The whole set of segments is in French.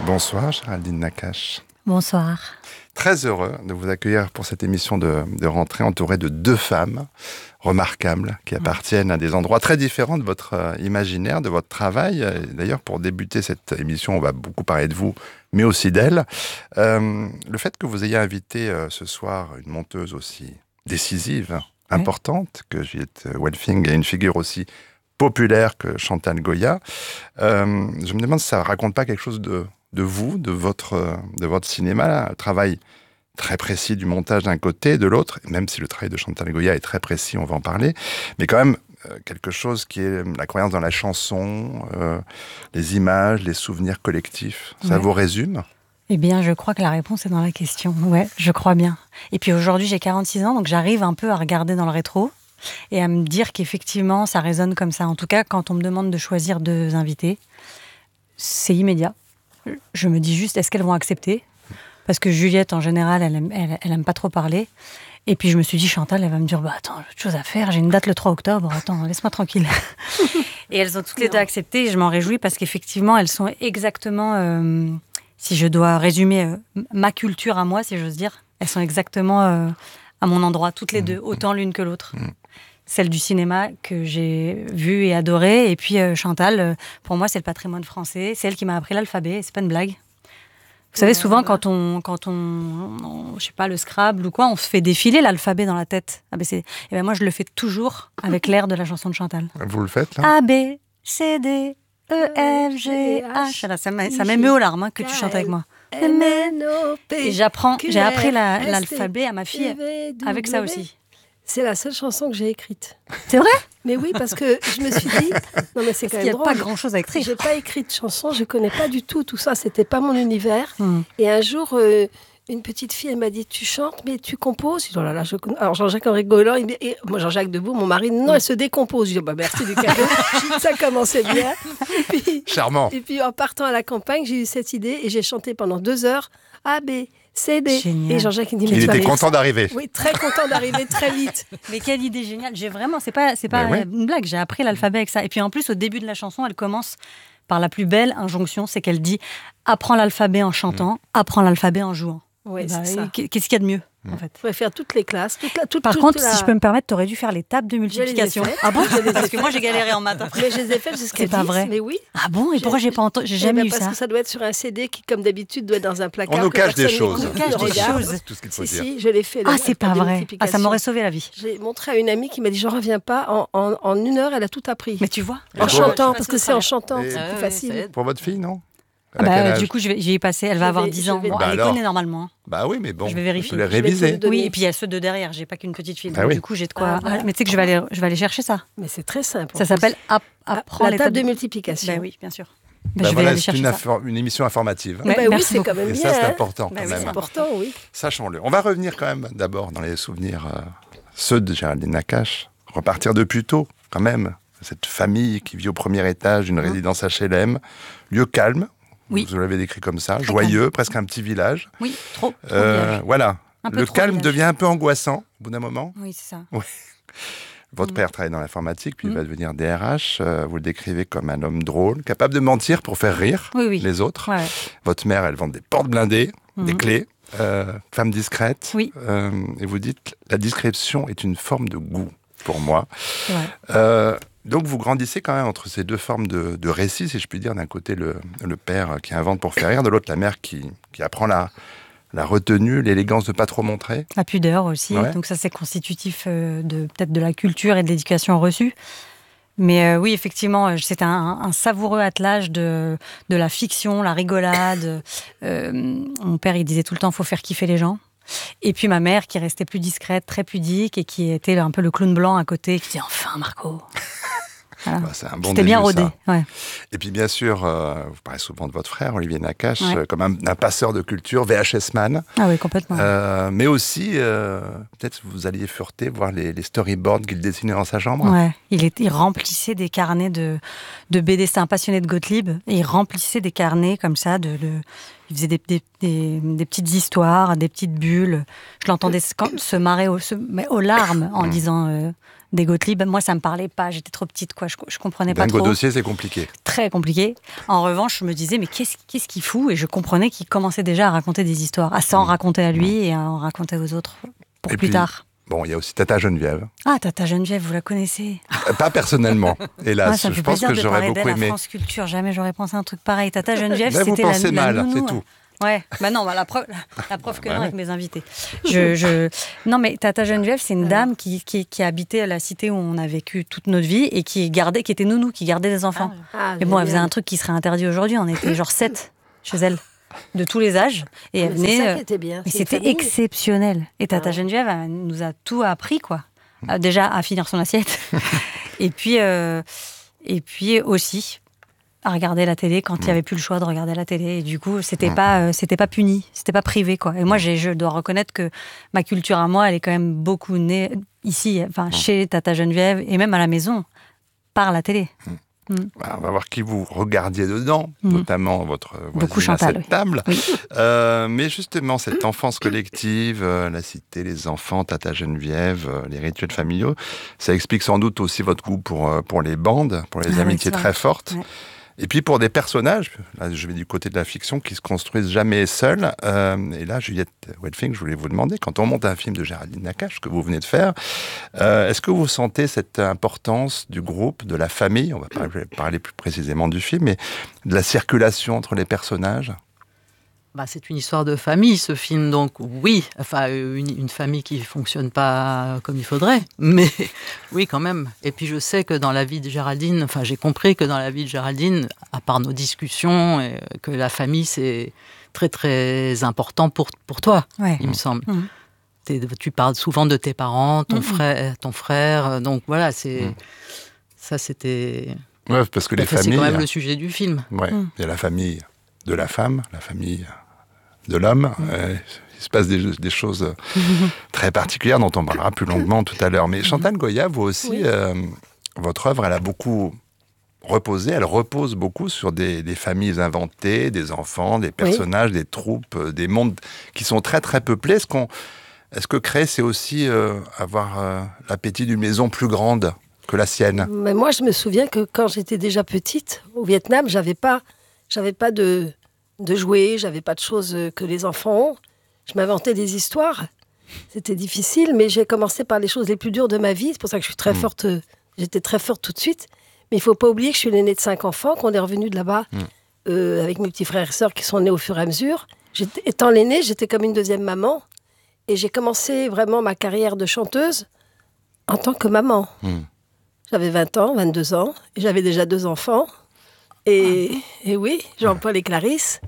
Bonsoir Géraldine Nakache. Bonsoir. Très heureux de vous accueillir pour cette émission de rentrée entourée de deux femmes remarquables qui appartiennent à des endroits très différents de votre imaginaire, de votre travail. Et d'ailleurs, pour débuter cette émission, on va beaucoup parler de vous, mais aussi d'elles. Le fait que vous ayez invité ce soir une monteuse aussi décisive, importante que Juliette Welfing et une figure aussi populaire que Chantal Goya, je me demande si ça raconte pas quelque chose de vous, de votre cinéma, un travail très précis du montage d'un côté, de l'autre, même si le travail de Chantal Goya est très précis, on va en parler, mais quand même quelque chose qui est la croyance dans la chanson, les images, les souvenirs collectifs. Ça vous résume ? Eh bien, je crois que la réponse est dans la question. Ouais, je crois bien. Et puis aujourd'hui, j'ai 46 ans, donc j'arrive un peu à regarder dans le rétro et à me dire qu'effectivement, ça résonne comme ça. En tout cas, quand on me demande de choisir deux invités, c'est immédiat. Je me dis juste, est-ce qu'elles vont accepter ? Parce que Juliette, en général, elle aime pas trop parler. Et puis je me suis dit, Chantal, elle va me dire, attends, j'ai autre chose à faire, j'ai une date le 3 octobre, attends, laisse-moi tranquille. Et elles ont toutes les deux accepté, et je m'en réjouis parce qu'effectivement, elles sont exactement, si je dois résumer ma culture à moi, si j'ose dire, elles sont exactement à mon endroit, toutes les deux, autant l'une que l'autre. Celle du cinéma que j'ai vue et adorée, et puis Chantal, pour moi, c'est le patrimoine français, c'est elle qui m'a appris l'alphabet, c'est pas une blague. Vous savez, souvent, quand on je sais pas, le Scrabble ou quoi, on se fait défiler l'alphabet dans la tête. ABC. Et ben moi, je le fais toujours avec l'air de la chanson de Chantal. Vous le faites, là ? A, B, C, D, E, F, G, H. Voilà, ça m'émeut aux larmes que tu chantes avec moi. Et j'ai appris l'alphabet à ma fille avec ça aussi. C'est la seule chanson que j'ai écrite. C'est vrai ? Mais oui, parce que je me suis dit... Non, mais c'est quand même drôle. Il n'y a pas grand-chose à écrire. J'ai pas écrit de chanson, je connais pas du tout ça, c'était pas mon univers. Et un jour, une petite fille, elle m'a dit, tu chantes, mais tu composes. Je dis, oh là là, alors Jean-Jacques en rigolant, moi Jean-Jacques Debout, mon mari, non, elle se décompose. Je dis, merci du cadeau, ça commençait bien. Charmant. Et puis en partant à la campagne, j'ai eu cette idée et j'ai chanté pendant 2 heures, A, B, C, D. Génial. Et Jean-Jacques, il dit, il était content d'arriver. Oui, très content d'arriver très vite. Mais quelle idée géniale. J'ai vraiment, c'est pas une blague, j'ai appris l'alphabet avec ça. Et puis en plus, au début de la chanson, elle commence par la plus belle injonction, c'est qu'elle dit « Apprends l'alphabet en chantant, apprends l'alphabet en jouant ». Oui, c'est ça. Qu'est-ce qu'il y a de mieux, en fait ? Il faudrait faire toutes les classes. Par contre, si je peux me permettre, tu aurais dû faire les tables de multiplication. Ah bon ? Parce que moi, j'ai galéré en maths. Mais je les ai faites jusqu'à 10. C'est pas vrai. Mais oui. Ah bon ? Et pourquoi j'ai jamais eu ça ? Parce que ça doit être sur un CD qui, comme d'habitude, doit être dans un placard. On nous cache des choses. On nous cache des choses. C'est tout ce qu'il faut dire. Si, je l'ai fait. Ah, c'est pas vrai. Ah, ça m'aurait sauvé la vie. J'ai montré à une amie qui m'a dit, j'en reviens pas. En 1 heure, elle a tout appris. Mais tu vois ? En chantant, parce que c'est en chantant, c'est plus facile. Pour votre fille, non ? Du coup, j'y ai passé. Elle va avoir 10 ans. Bon, elle les connaît normalement. Bah oui, mais bon, je vais vérifier. Je les réviser. Oui, et puis il y a ceux de derrière. J'ai pas qu'une petite fille. Ah oui. Du coup, j'ai de quoi. Mais tu sais que je vais aller chercher ça. Mais c'est très simple. Ça s'appelle Apprends la table de multiplication. Ben oui, bien sûr. Je vais aller chercher ça. Une émission informative. Oui, c'est quand même bien. Et ça, c'est important quand même. C'est important, oui. Sachons-le. On va revenir quand même d'abord dans les souvenirs, ceux de Géraldine Nakache. Repartir de plus tôt, quand même. Cette famille qui vit au premier étage d'une résidence HLM. Lieu calme. Oui. Vous l'avez décrit comme ça, joyeux, presque un petit village. Oui, trop voilà. Le calme devient un peu angoissant au bout d'un moment. Oui, c'est ça. Oui. Votre père travaille dans l'informatique, puis il va devenir DRH. Vous le décrivez comme un homme drôle, capable de mentir pour faire rire les autres. Ouais. Votre mère, elle vend des portes blindées, des clés, femme discrète. Oui. Et vous dites, la discrétion est une forme de goût pour moi. Ouais. Donc vous grandissez quand même entre ces deux formes de récits, si je puis dire. D'un côté, le père qui invente pour faire rire, de l'autre, la mère qui apprend la retenue, l'élégance de ne pas trop montrer. La pudeur aussi. Ouais. Donc ça, c'est constitutif peut-être de la culture et de l'éducation reçue. Mais oui, effectivement, c'est un savoureux attelage de la fiction, la rigolade. Mon père, il disait tout le temps, il faut faire kiffer les gens. Et puis ma mère qui restait plus discrète, très pudique, et qui était un peu le clown blanc à côté, qui disait « Enfin, Marco !» Voilà. C'est un bon C'était bien rodé. Ouais. Et puis bien sûr, vous parlez souvent de votre frère, Olivier Nakache, comme un passeur de culture, VHS man. Ah oui, complètement. Mais aussi, peut-être vous alliez fureter, voir les storyboards qu'il dessinait dans sa chambre. Ouais, il remplissait des carnets de BD. C'était un passionné de Gottlieb. Et il remplissait des carnets comme ça. Il faisait des petites histoires, des petites bulles. Je l'entendais se marrer aux larmes en disant des Gottlieb. Moi, ça me parlait pas. J'étais trop petite, quoi. Je comprenais pas Dingo trop. dossier, c'est compliqué. Très compliqué. En revanche, je me disais, mais qu'est-ce qu'il fout ? Et je comprenais qu'il commençait déjà à raconter des histoires, à s'en raconter à lui et à en raconter aux autres pour plus tard. Bon, il y a aussi Tata Geneviève. Ah, Tata Geneviève, vous la connaissez ? Pas personnellement, hélas. Ça me fait je pense plaisir que de j'aurais parler beaucoup d'elle à aimé. France Culture. Jamais j'aurais pensé à un truc pareil. Tata Geneviève, Là, vous c'était pensez la mal, nounou. c'est tout. Ouais, non, la preuve que non ouais. avec mes invités. Non, mais Tata Geneviève, c'est une dame qui habitait à la cité où on a vécu toute notre vie et qui était nounou, qui gardait des enfants. Mais bon, elle faisait un truc qui serait interdit aujourd'hui. On était genre 7 chez elle, de tous les âges. Et elle venait. C'est ça qui était bien. Mais c'était exceptionnel. Et Tata Geneviève, elle nous a tout appris, quoi. Déjà à finir son assiette. et puis aussi à regarder la télé quand il n'y avait plus le choix de regarder la télé. Et du coup, c'était pas puni, c'était pas privé, quoi. Et moi, je dois reconnaître que ma culture à moi, elle est quand même beaucoup née ici, chez Tata Geneviève et même à la maison, par la télé. On va voir qui vous regardiez dedans, notamment votre voisine à cette table. Oui. Mais justement, cette enfance collective, la cité, les enfants, Tata Geneviève, les rituels familiaux, ça explique sans doute aussi votre goût pour les bandes, pour les amitiés très fortes. Ouais. Et puis pour des personnages, là je vais du côté de la fiction, qui se construisent jamais seuls. Et là, Juliette Welfing, je voulais vous demander, quand on monte un film de Géraldine Nakache, que vous venez de faire, est-ce que vous sentez cette importance du groupe, de la famille, on va parler plus précisément du film, mais de la circulation entre les personnages ? C'est une histoire de famille, ce film, donc oui, une famille qui ne fonctionne pas comme il faudrait, mais oui, quand même. Et puis je sais que dans la vie de Géraldine, j'ai compris que dans la vie de Géraldine, à part nos discussions, que la famille, c'est très, très important pour toi, il me semble. Tu parles souvent de tes parents, ton frère, donc voilà, ça c'était... Ouais, parce que les familles... C'est quand même le sujet du film. Ouais, il y a la famille de la femme, la famille de l'homme. Il se passe des choses très particulières dont on parlera plus longuement tout à l'heure. Mais Chantal Goya, vous aussi, votre œuvre, elle a beaucoup reposé, elle repose beaucoup sur des familles inventées, des enfants, des personnages, des troupes, des mondes qui sont très très peuplés. Est-ce que créer, c'est aussi avoir l'appétit d'une maison plus grande que la sienne ? Mais moi, je me souviens que quand j'étais déjà petite, au Vietnam, j'avais pas de jouets, j'avais pas de choses que les enfants ont. Je m'inventais des histoires. C'était difficile, mais j'ai commencé par les choses les plus dures de ma vie. C'est pour ça que je suis très forte. J'étais très forte tout de suite. Mais il faut pas oublier que je suis l'aînée de 5 enfants, qu'on est revenu de là-bas avec mes petits frères et sœurs qui sont nés au fur et à mesure. Étant l'aînée, j'étais comme une deuxième maman. Et j'ai commencé vraiment ma carrière de chanteuse en tant que maman. J'avais 20 ans, 22 ans, et j'avais déjà 2 enfants. Et oui, Jean-Paul et Clarisse.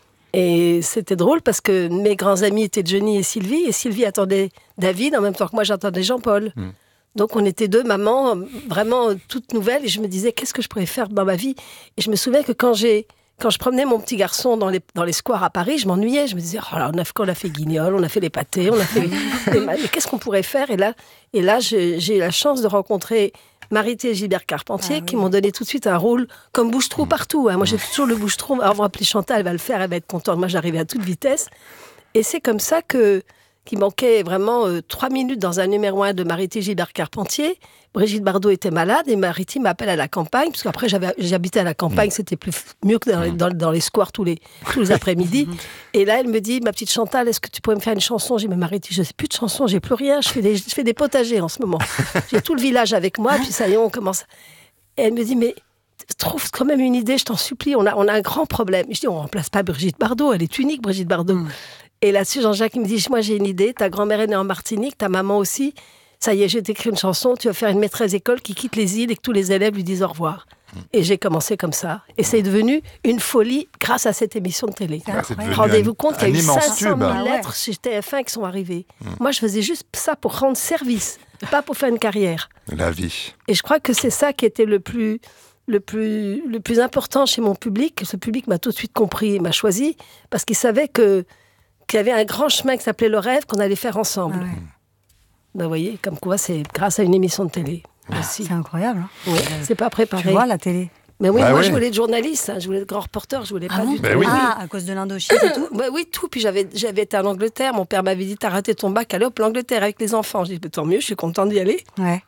Et c'était drôle parce que mes grands amis étaient Johnny et Sylvie. Et Sylvie attendait David en même temps que moi j'attendais Jean-Paul. Donc on était 2 mamans vraiment toutes nouvelles. Et je me disais, qu'est-ce que je pourrais faire dans ma vie ? Et je me souviens que quand je promenais mon petit garçon dans les squares à Paris, je m'ennuyais. Je me disais, oh là, on a fait Guignol, on a fait les pâtés, on a fait... mais qu'est-ce qu'on pourrait faire ? Et là j'ai eu la chance de rencontrer... Marité et Gilbert Carpentier, qui m'ont donné tout de suite un rôle comme bouche-trou partout. Moi, j'ai toujours le bouche-trou. Alors, on va appeler Chantal, elle va le faire, elle va être contente. Moi, j'arrivais à toute vitesse. Et c'est comme ça qu'il manquait vraiment 3 minutes dans un numéro 1 de Marité et Gilbert Carpentier. Brigitte Bardot était malade et Marité m'appelle à la campagne, parce qu'après, j'habitais à la campagne, c'était mieux que dans les squares tous les après-midi. Et là, elle me dit, ma petite Chantal, est-ce que tu pourrais me faire une chanson ? J'ai dit, mais Marité, je ne sais plus de chansons, j'ai plus rien, je fais des potagers en ce moment. J'ai tout le village avec moi, puis ça y est, on commence. Et elle me dit, mais trouve quand même une idée, je t'en supplie, on a un grand problème. Et je dis, on ne remplace pas Brigitte Bardot, elle est unique, Brigitte Bardot. Et là-dessus, Jean-Jacques, il me dit, moi j'ai une idée, ta grand-mère est née en Martinique, ta maman aussi. Ça y est, j'ai écrit une chanson, tu vas faire une maîtresse d'école qui quitte les îles et que tous les élèves lui disent au revoir. Et j'ai commencé comme ça. Et c'est devenu une folie grâce à cette émission de télé. Rendez-vous compte qu'il y a eu 500 000 lettres chez TF1 qui sont arrivées. Moi, je faisais juste ça pour rendre service, pas pour faire une carrière. La vie. Et je crois que c'est ça qui était le plus important chez mon public. Ce public m'a tout de suite compris et m'a choisi parce qu'il savait qu'il y avait un grand chemin qui s'appelait le rêve qu'on allait faire ensemble. Vous voyez, comme quoi c'est grâce à une émission de télé. C'est incroyable. Ouais, c'est pas préparé. Tu vois la télé. Mais oui, moi je voulais être journaliste, je voulais être grand reporter, je voulais pas du tout. Oui. À cause de l'Indochine et tout. Oui, tout. Puis j'avais été en Angleterre, mon père m'avait dit, t'as raté ton bac, allez hop, l'Angleterre avec les enfants. J'ai dit, tant mieux, je suis contente d'y aller. Ouais.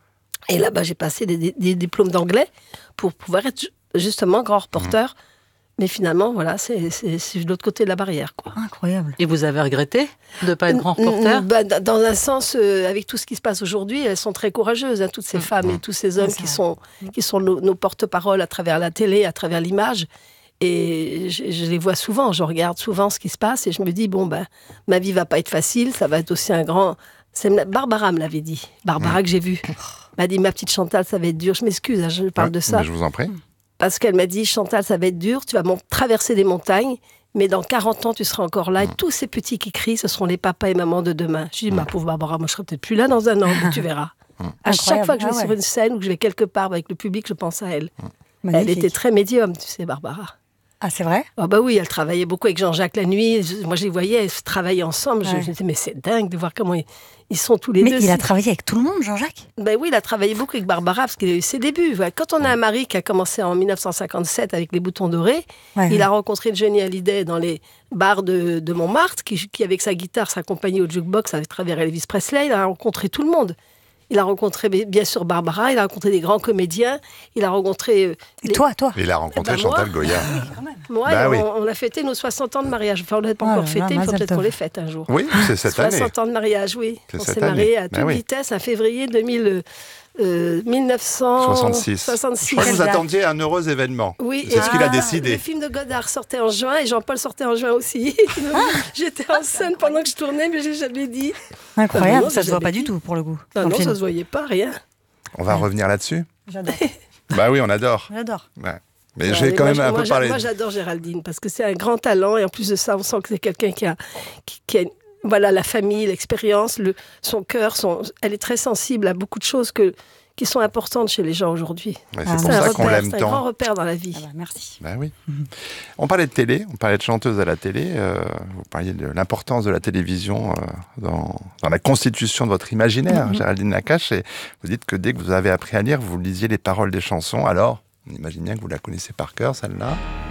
Et là-bas, j'ai passé des diplômes d'anglais pour pouvoir être justement grand reporter. Mais finalement, voilà, c'est de l'autre côté de la barrière, quoi. Incroyable. Et vous avez regretté de ne pas être grand reporter? Dans un sens, avec tout ce qui se passe aujourd'hui, elles sont très courageuses, hein, toutes ces femmes et tous ces hommes qui sont nos porte-paroles à travers la télé, à travers l'image. Et je les vois souvent, je regarde souvent ce qui se passe et je me dis, ma vie va pas être facile, ça va être aussi un grand... Barbara me l'avait dit, Barbara que j'ai vue. M'a dit, ma petite Chantal, ça va être dur. Je m'excuse, hein, je parle de ça. Mais je vous en prie. Parce qu'elle m'a dit, Chantal, ça va être dur, tu vas traverser des montagnes, mais dans 40 ans, tu seras encore là. Et tous ces petits qui crient, ce seront les papas et mamans de demain. Je dis, ma pauvre Barbara, moi, je serai peut-être plus là dans un an, mais tu verras. À chaque fois que je vais sur une scène ou que je vais quelque part avec le public, je pense à elle. Magnifique. Elle était très médium, tu sais, Barbara. Ah, c'est vrai? Ah bah oui, elle travaillait beaucoup avec Jean-Jacques la nuit. Moi, je les voyais, elles travaillaient ensemble. Je me disais, mais c'est dingue de voir comment ils sont tous les deux. Mais il a travaillé avec tout le monde, Jean-Jacques? Ben oui, il a travaillé beaucoup avec Barbara parce qu'il a eu ses débuts. Voilà. Quand on a un mari qui a commencé en 1957 avec les Boutons Dorés, il a rencontré Johnny Hallyday dans les bars de Montmartre, qui avec sa guitare s'accompagnait au jukebox à travers Elvis Presley. Il a rencontré tout le monde. Il a rencontré bien sûr Barbara, il a rencontré des grands comédiens, il a rencontré... Toi Il a rencontré Chantal Goya. Moi, on a fêté nos 60 ans de mariage. Enfin, on ne l'a pas encore fêté, il faut peut-être qu'on les fête un jour. Oui, c'est cette année. 60 ans de mariage, oui. C'est on cette s'est mariés à année. toute vitesse, en février 1966. Je crois que vous attendiez un heureux événement. Oui, c'est ce qu'il a décidé. Le film de Godard sortait en juin et Jean-Paul sortait en juin aussi. J'étais en scène pendant que je tournais, mais je n'ai jamais dit. Incroyable, ça ne se voit pas du tout pour le coup. Non, ça ne se voyait pas, rien. On va revenir là-dessus. J'adore. Bah oui, on adore. J'adore. Ouais. Mais j'ai quand même un peu parlé. Moi, j'adore Géraldine parce que c'est un grand talent et en plus de ça, on sent que c'est quelqu'un qui a voilà, la famille, l'expérience, son cœur. Elle est très sensible à beaucoup de choses qui sont importantes chez les gens aujourd'hui. Ouais, c'est pour ça qu'on l'aime tant. C'est un grand repère dans la vie. Merci. Ben oui. On parlait de télé, on parlait de chanteuse à la télé. Vous parliez de l'importance de la télévision dans la constitution de votre imaginaire, Géraldine Nakache. Et vous dites que dès que vous avez appris à lire, vous lisiez les paroles des chansons. Alors, on imagine bien que vous la connaissez par cœur, celle-là.